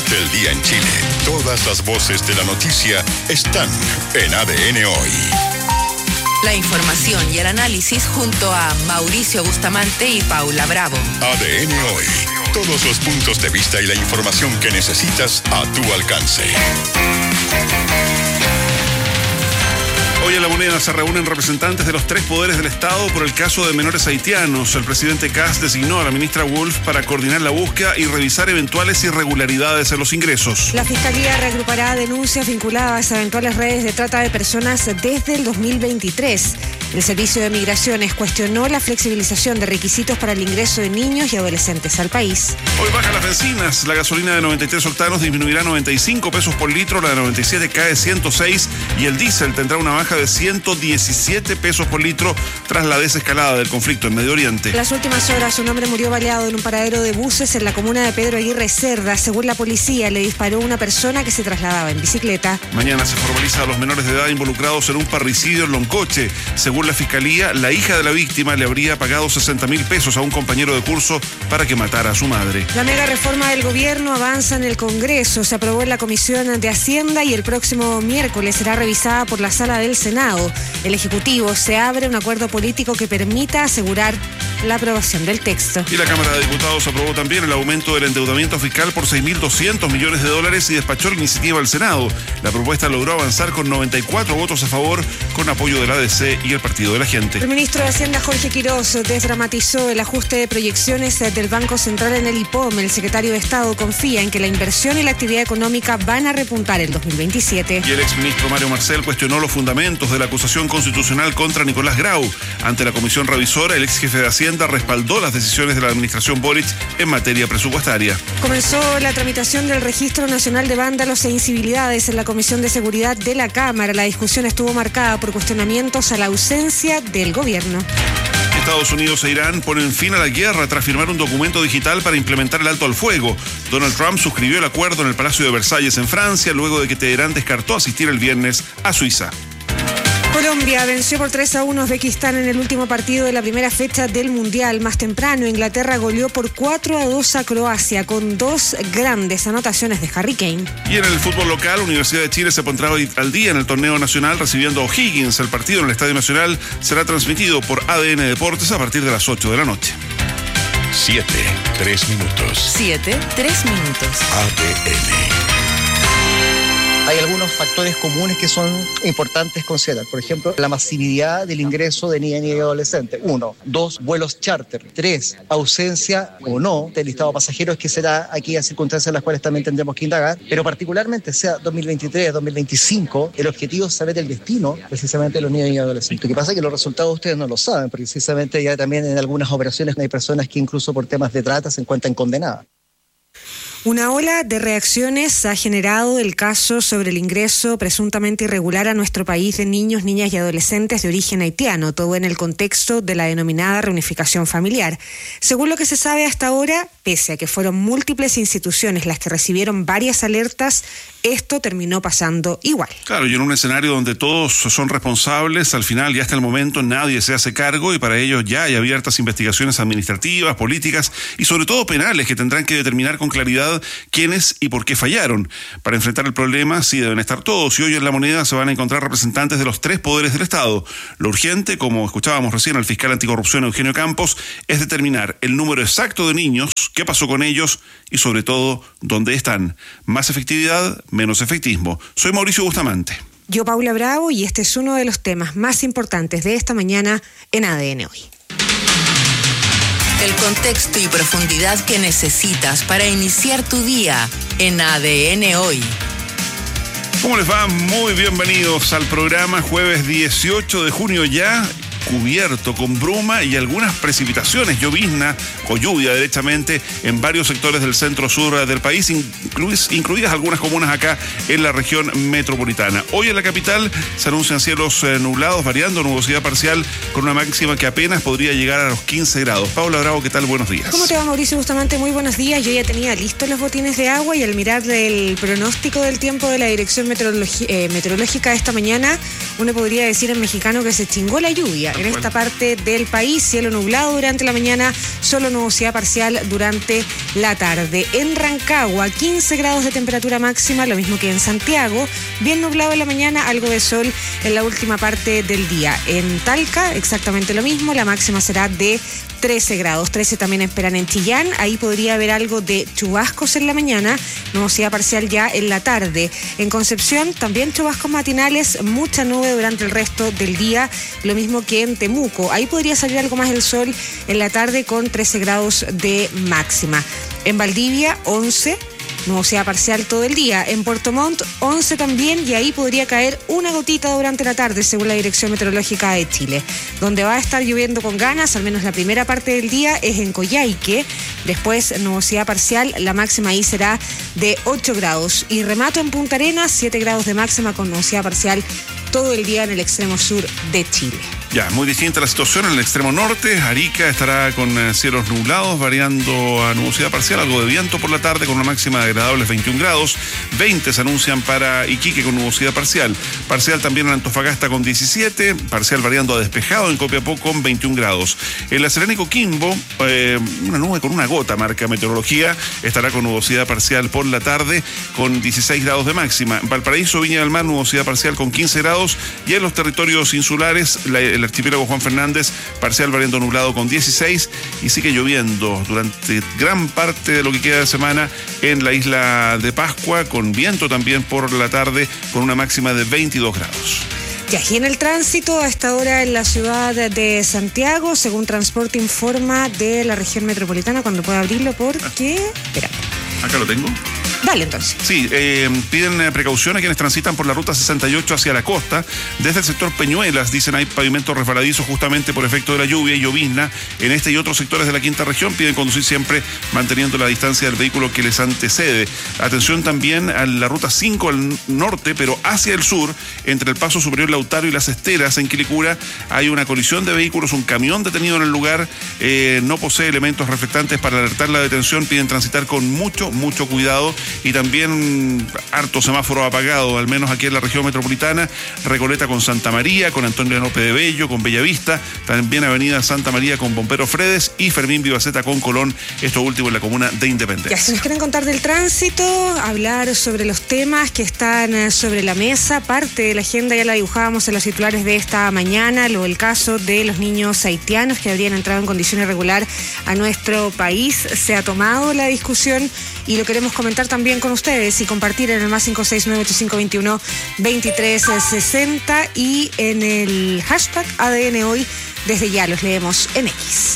del día en Chile. Todas las voces de la noticia están en ADN Hoy. La información y el análisis junto a Mauricio Bustamante y Paula Bravo. ADN Hoy. Todos los puntos de vista y la información que necesitas a tu alcance. Hoy en La Moneda se reúnen representantes de los tres poderes del Estado por el caso de menores haitianos. El presidente Kast designó a la ministra Wolf para coordinar la búsqueda y revisar eventuales irregularidades en los ingresos. La Fiscalía reagrupará denuncias vinculadas a eventuales redes de trata de personas desde el 2023. El Servicio de Migraciones cuestionó la flexibilización de requisitos para el ingreso de niños y adolescentes al país. Hoy bajan las bencinas. La gasolina de 93 octanos disminuirá 95 pesos por litro, la de 97 cae 106 y el diésel tendrá una baja de 117 pesos por litro tras la desescalada del conflicto en Medio Oriente. En las últimas horas, un hombre murió baleado en un paradero de buses en la comuna de Pedro Aguirre Cerda. Según la policía, le disparó una persona que se trasladaba en bicicleta. Mañana se formaliza a los menores de edad involucrados en un parricidio en Loncoche. Según la Fiscalía, la hija de la víctima le habría pagado 60.000 pesos a un compañero de curso para que matara a su madre. La mega reforma del gobierno avanza en el Congreso. Se aprobó en la Comisión de Hacienda y el próximo miércoles será revisada por la Sala del Senado. El Ejecutivo se abre un acuerdo político que permita asegurar la aprobación del texto. Y la Cámara de Diputados aprobó también el aumento del endeudamiento fiscal por $6.200 millones y despachó la iniciativa al Senado. La propuesta logró avanzar con 94 votos a favor, con apoyo de la ADC y el Partido de la Gente. El ministro de Hacienda, Jorge Quiroz, desdramatizó el ajuste de proyecciones del Banco Central en el IPOM. El secretario de Estado confía en que la inversión y la actividad económica van a repuntar el 2027. Y el exministro Mario Marcel cuestionó los fundamentos de la acusación constitucional contra Nicolás Grau. Ante la comisión revisora, el ex jefe de Hacienda respaldó las decisiones de la administración Boric en materia presupuestaria. Comenzó la tramitación del Registro Nacional de Vándalos e Incivilidades en la Comisión de Seguridad de la Cámara. La discusión estuvo marcada por cuestionamientos a la ausencia del gobierno. Estados Unidos e Irán ponen fin a la guerra tras firmar un documento digital para implementar el alto al fuego. Donald Trump suscribió el acuerdo en el Palacio de Versalles en Francia, luego de que Teherán descartó asistir el viernes a Suiza. Colombia venció por 3-1 a Uzbekistán en el último partido de la primera fecha del Mundial. Más temprano, Inglaterra goleó por 4-2 a Croacia con dos grandes anotaciones de Harry Kane. Y en el fútbol local, Universidad de Chile se pondrá hoy al día en el torneo nacional recibiendo a O'Higgins. El partido en el Estadio Nacional será transmitido por ADN Deportes a partir de las 8 de la noche. 7, 3 minutos. 7, 3 minutos. ADN. Hay algunos factores comunes que son importantes considerar. Por ejemplo, la masividad del ingreso de niñas y adolescentes. 1. 2. Vuelos charter. 3. Ausencia o no del listado de pasajeros, que será aquellas circunstancias en las cuales también tendremos que indagar. Pero particularmente sea 2023, 2025, el objetivo es saber el destino precisamente de los niños y adolescentes. Lo que pasa es que los resultados ustedes no lo saben, porque precisamente ya también en algunas operaciones hay personas que incluso por temas de trata se encuentran condenadas. Una ola de reacciones ha generado el caso sobre el ingreso presuntamente irregular a nuestro país de niños, niñas y adolescentes de origen haitiano, todo en el contexto de la denominada reunificación familiar. Según lo que se sabe hasta ahora, pese a que fueron múltiples instituciones las que recibieron varias alertas, esto terminó pasando igual. Claro, y en un escenario donde todos son responsables, al final y hasta el momento nadie se hace cargo, y para ello ya hay abiertas investigaciones administrativas, políticas y sobre todo penales que tendrán que determinar con claridad quiénes y por qué fallaron. Para enfrentar el problema sí deben estar todos, y hoy en La Moneda se van a encontrar representantes de los tres poderes del Estado. Lo urgente, como escuchábamos recién al fiscal anticorrupción Eugenio Campos, es determinar el número exacto de niños, qué pasó con ellos y sobre todo dónde están. Más efectividad, menos efectismo. Soy Mauricio Bustamante. Yo, Paula Bravo, y este es uno de los temas más importantes de esta mañana en ADN Hoy. El contexto y profundidad que necesitas para iniciar tu día en ADN Hoy. ¿Cómo les va? Muy bienvenidos al programa. Jueves 18 de junio ya, cubierto con bruma y algunas precipitaciones, llovizna o lluvia derechamente en varios sectores del centro-sur del país, incluidas algunas comunas acá en la región metropolitana. Hoy en la capital se anuncian cielos nublados, variando nubosidad parcial, con una máxima que apenas podría llegar a los 15 grados. Paula Bravo, ¿qué tal? Buenos días. ¿Cómo te va, Mauricio Bustamante? Muy buenos días. Yo ya tenía listos los botines de agua, y al mirar el pronóstico del tiempo de la Dirección Meteorológica esta mañana, uno podría decir en mexicano que se chingó la lluvia. En esta parte del país, cielo nublado durante la mañana, solo nubosidad parcial durante la tarde. En Rancagua, 15 grados de temperatura máxima, lo mismo que en Santiago, bien nublado en la mañana, algo de sol en la última parte del día. En Talca, exactamente lo mismo, la máxima será de 13 grados, 13 también esperan en Chillán, ahí podría haber algo de chubascos en la mañana, nubosidad parcial ya en la tarde. En Concepción también chubascos matinales, mucha nube durante el resto del día, lo mismo que en Temuco, ahí podría salir algo más el sol en la tarde con 13 grados de máxima. En Valdivia, 11, nubosidad parcial todo el día. En Puerto Montt, 11 también, y ahí podría caer una gotita durante la tarde, según la Dirección Meteorológica de Chile. Donde va a estar lloviendo con ganas, al menos la primera parte del día, es en Coyhaique. Después, nubosidad parcial, la máxima ahí será de 8 grados. Y remato en Punta Arenas, 7 grados de máxima con nubosidad parcial todo el día en el extremo sur de Chile. Ya, muy distinta la situación en el extremo norte. Arica estará con cielos nublados, variando a nubosidad parcial, algo de viento por la tarde, con una máxima de agradables 21 grados. 20 se anuncian para Iquique con nubosidad parcial. Parcial también en Antofagasta con 17, parcial variando a despejado en Copiapó con 21 grados. En La Serena y Coquimbo, una nube con una gota, marca meteorología, estará con nubosidad parcial por la tarde con 16 grados de máxima. En Valparaíso, Viña del Mar, nubosidad parcial con 15 grados. Y en los territorios insulares, el archipiélago Juan Fernández, parcial variando nublado con 16, y sigue lloviendo durante gran parte de lo que queda de semana en la isla de Pascua, con viento también por la tarde, con una máxima de 22 grados. Ya, y en el tránsito, a esta hora en la ciudad de Santiago, según Transporte informa de la región metropolitana, cuando pueda abrirlo, porque... Espera. Acá lo tengo. Dale, entonces. Sí, piden precaución a quienes transitan por la ruta 68 hacia la costa. Desde el sector Peñuelas, dicen, hay pavimento resbaladizo justamente por efecto de la lluvia y llovizna. En este y otros sectores de la quinta región piden conducir siempre manteniendo la distancia del vehículo que les antecede. Atención también a la ruta 5 al norte, pero hacia el sur, entre el Paso Superior Lautaro y Las Esteras, en Quilicura, hay una colisión de vehículos, un camión detenido en el lugar, no posee elementos reflectantes para alertar la detención, piden transitar con mucho cuidado. Y también harto semáforo apagado, al menos aquí en la región metropolitana. Recoleta con Santa María, con Antonio López de Bello, con Bellavista, también Avenida Santa María con Bombero Fredes y Fermín Vivaceta con Colón, esto último en la comuna de Independencia. Ya, si nos quieren contar del tránsito, hablar sobre los temas que están sobre la mesa, parte de la agenda ya la dibujábamos en los titulares de esta mañana, el caso de los niños haitianos que habrían entrado en condición irregular a nuestro país, se ha tomado la discusión y lo queremos comentar también con ustedes y compartir en el más 569-8521-2360 y en el hashtag ADN Hoy. Desde ya los leemos en X.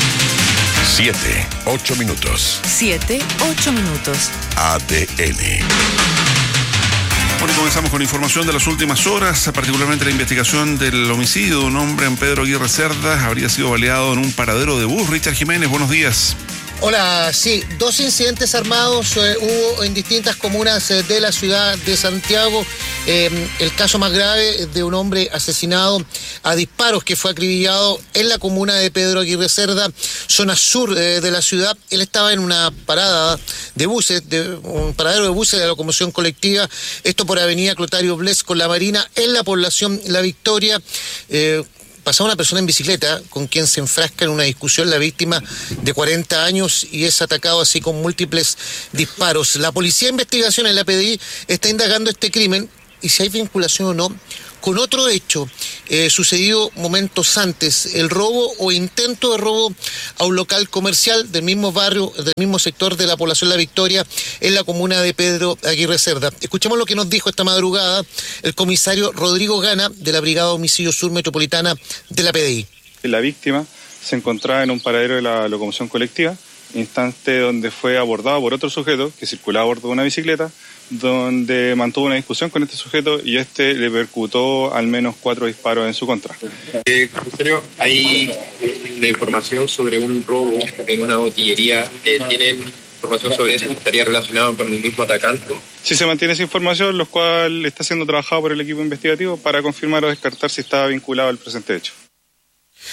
7-8 minutos. 7-8 minutos. ADN. Bueno, comenzamos con información de las últimas horas, particularmente la investigación del homicidio de un hombre en Pedro Aguirre Cerda. Habría sido baleado en un paradero de bus. Richard Jiménez, buenos días. Hola, sí, 2 incidentes armados hubo en distintas comunas de la ciudad de Santiago. El caso más grave de un hombre asesinado a disparos que fue acribillado en la comuna de Pedro Aguirre Cerda, zona sur de la ciudad. Él estaba en una parada de buses, un paradero de buses de la locomoción colectiva, esto por avenida Clotario Bles con La Marina, en la población La Victoria. Pasaba una persona en bicicleta con quien se enfrasca en una discusión la víctima de 40 años y es atacado así con múltiples disparos. La Policía de Investigación en la PDI está indagando este crimen y si hay vinculación o no con otro hecho sucedido momentos antes, el robo o intento de robo a un local comercial del mismo barrio, del mismo sector de la población La Victoria, en la comuna de Pedro Aguirre Cerda. Escuchemos lo que nos dijo esta madrugada el comisario Rodrigo Gana, de la Brigada Homicidio Sur Metropolitana de la PDI. La víctima se encontraba en un paradero de la locomoción colectiva, instante donde fue abordado por otro sujeto que circulaba a bordo de una bicicleta, donde mantuvo una discusión con este sujeto y este le percutó al menos 4 disparos en su contra. Comisario, hay una información sobre un robo en una botillería. ¿Tienen información sobre eso? ¿Estaría relacionado con el mismo atacante? Sí, se mantiene esa información, lo cual está siendo trabajado por el equipo investigativo para confirmar o descartar si estaba vinculado al presente hecho.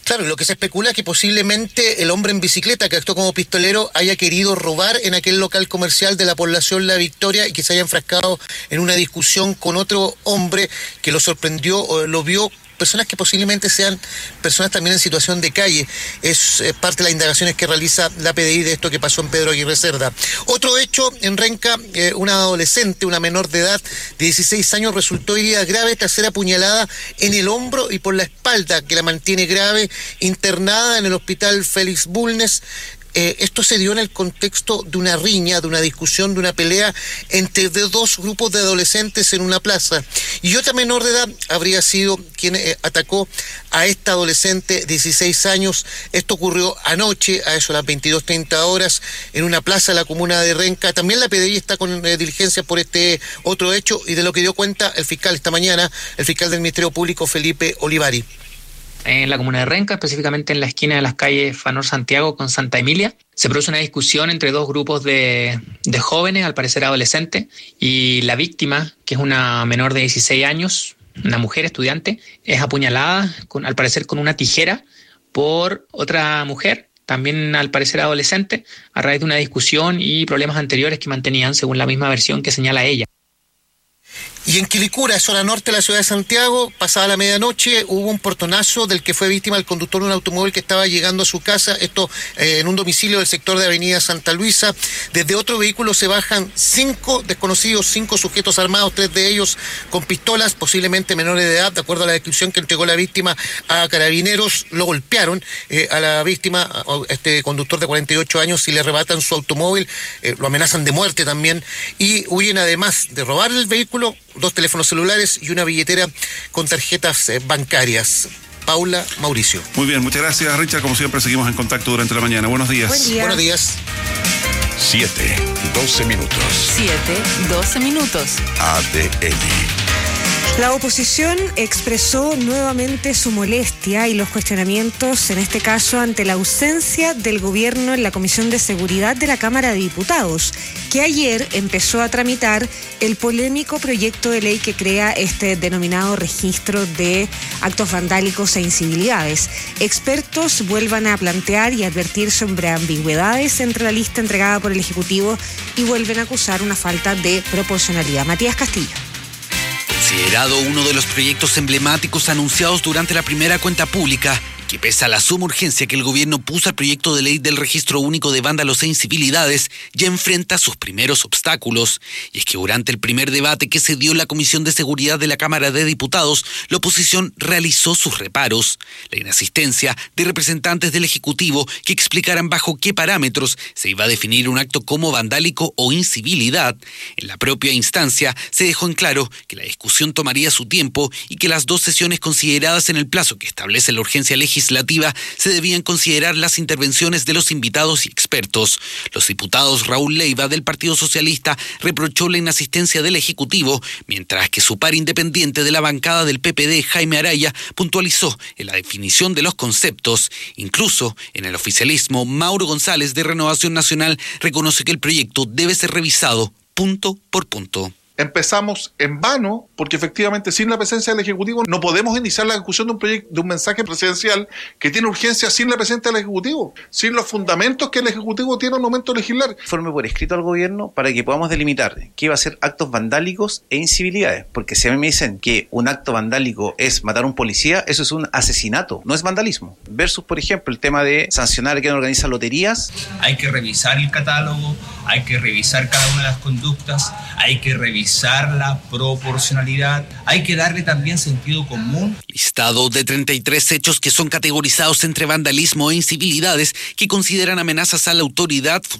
Claro, lo que se especula es que posiblemente el hombre en bicicleta que actuó como pistolero haya querido robar en aquel local comercial de la población La Victoria y que se haya enfrascado en una discusión con otro hombre que lo sorprendió o lo vio. Personas que posiblemente sean personas también en situación de calle. Es parte de las indagaciones que realiza la PDI de esto que pasó en Pedro Aguirre Cerda. Otro hecho en Renca, una adolescente, una menor de edad de 16 años, resultó herida grave tras ser apuñalada en el hombro y por la espalda, que la mantiene grave, internada en el hospital Félix Bulnes. Esto se dio en el contexto de una riña, de una discusión, de una pelea entre dos grupos de adolescentes en una plaza. Y otra menor de edad habría sido quien atacó a esta adolescente de 16 años. Esto ocurrió anoche, a eso a las 22:30 horas, en una plaza de la comuna de Renca. También la PDI está con diligencias por este otro hecho y de lo que dio cuenta el fiscal esta mañana, el fiscal del Ministerio Público, Felipe Olivari. En la comuna de Renca, específicamente en la esquina de las calles Fanor Santiago con Santa Emilia, se produce una discusión entre dos grupos de jóvenes, al parecer adolescentes, y la víctima, que es una menor de 16 años, una mujer estudiante, es apuñalada, al parecer con una tijera, por otra mujer, también al parecer adolescente, a raíz de una discusión y problemas anteriores que mantenían, según la misma versión que señala ella. Y en Quilicura, zona norte de la ciudad de Santiago, pasada la medianoche, hubo un portonazo del que fue víctima el conductor de un automóvil que estaba llegando a su casa, esto en un domicilio del sector de Avenida Santa Luisa. Desde otro vehículo se bajan 5 desconocidos, 5 sujetos armados, 3 de ellos con pistolas, posiblemente menores de edad, de acuerdo a la descripción que entregó la víctima a carabineros. Lo golpearon a la víctima, a este conductor de 48 años, y le arrebatan su automóvil, lo amenazan de muerte también, y huyen, además de robar el vehículo, 2 teléfonos celulares y una billetera con tarjetas bancarias. Paula, Mauricio. Muy bien, muchas gracias, Richard. Como siempre, seguimos en contacto durante la mañana. Buenos días. Buen día. Buenos días. 7:12 minutos. 7:12 minutos. ADN. La oposición expresó nuevamente su molestia y los cuestionamientos, en este caso, ante la ausencia del gobierno en la Comisión de Seguridad de la Cámara de Diputados, que ayer empezó a tramitar el polémico proyecto de ley que crea este denominado registro de actos vandálicos e incivilidades. Expertos vuelvan a plantear y advertir sobre ambigüedades entre la lista entregada por el Ejecutivo y vuelven a acusar una falta de proporcionalidad. Matías Castillo. Considerado uno de los proyectos emblemáticos anunciados durante la primera cuenta pública, que pese a la suma urgencia que el gobierno puso al proyecto de ley del registro único de vándalos e incivilidades, ya enfrenta sus primeros obstáculos. Y es que durante el primer debate que se dio en la Comisión de Seguridad de la Cámara de Diputados, la oposición realizó sus reparos. La inasistencia de representantes del Ejecutivo que explicaran bajo qué parámetros se iba a definir un acto como vandálico o incivilidad. En la propia instancia se dejó en claro que la discusión tomaría su tiempo y que las 2 sesiones consideradas en el plazo que establece la urgencia legislativa se debían considerar las intervenciones de los invitados y expertos. Los diputados Raúl Leiva del Partido Socialista reprochó la inasistencia del Ejecutivo, mientras que su par independiente de la bancada del PPD, Jaime Araya, puntualizó en la definición de los conceptos. Incluso en el oficialismo, Mauro González de Renovación Nacional reconoce que el proyecto debe ser revisado punto por punto. Empezamos en vano, porque efectivamente sin la presencia del Ejecutivo no podemos iniciar la discusión de un proyecto, de un mensaje presidencial que tiene urgencia sin la presencia del Ejecutivo, sin los fundamentos que el Ejecutivo tiene al momento de legislar. Informe por escrito al gobierno para que podamos delimitar qué va a ser actos vandálicos e incivilidades, porque si a mí me dicen que un acto vandálico es matar a un policía, eso es un asesinato, no es vandalismo. Versus, por ejemplo, el tema de sancionar a quien organiza loterías. Hay que revisar el catálogo, hay que revisar cada una de las conductas, hay que revisar la proporcionalidad, hay que darle también sentido común. Listado de 33 hechos que son categorizados entre vandalismo e incivilidades que consideran amenazas a la autoridad,